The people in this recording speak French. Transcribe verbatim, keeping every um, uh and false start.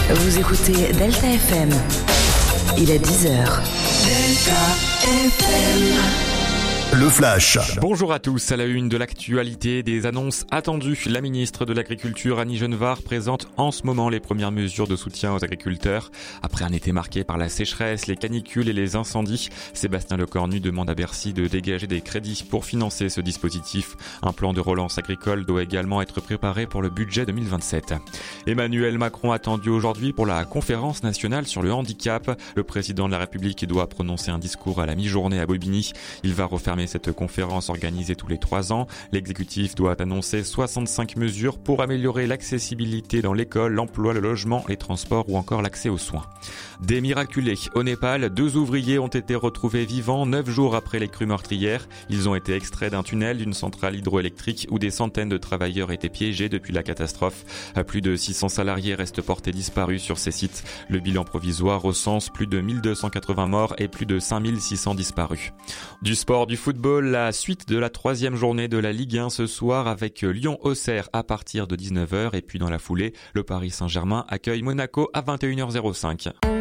Vous écoutez Delta F M. Il est dix heures. Delta F M. Le Flash. Bonjour à tous. À la une de l'actualité, des annonces attendues. La ministre de l'Agriculture, Annie Genevard, présente en ce moment les premières mesures de soutien aux agriculteurs. Après un été marqué par la sécheresse, les canicules et les incendies, Sébastien Lecornu demande à Bercy de dégager des crédits pour financer ce dispositif. Un plan de relance agricole doit également être préparé pour le budget deux mille vingt-sept. Emmanuel Macron attendu aujourd'hui pour la conférence nationale sur le handicap. Le président de la République doit prononcer un discours à la mi-journée à Bobigny. Il va refermer cette conférence organisée tous les trois ans. L'exécutif doit annoncer soixante-cinq mesures pour améliorer l'accessibilité dans l'école, l'emploi, le logement, les transports ou encore l'accès aux soins. Des miraculés. Au Népal, deux ouvriers ont été retrouvés vivants neuf jours après les crues meurtrières. Ils ont été extraits d'un tunnel d'une centrale hydroélectrique où des centaines de travailleurs étaient piégés depuis la catastrophe. Plus de six cents salariés restent portés disparus sur ces sites. Le bilan provisoire recense plus de mille deux cent quatre-vingts morts et plus de cinq mille six cents disparus. Du sport, du football, la suite de la troisième journée de la Ligue un ce soir avec Lyon-Auxerre à partir de dix-neuf heures et puis dans la foulée, le Paris Saint-Germain accueille Monaco à vingt et une heures cinq.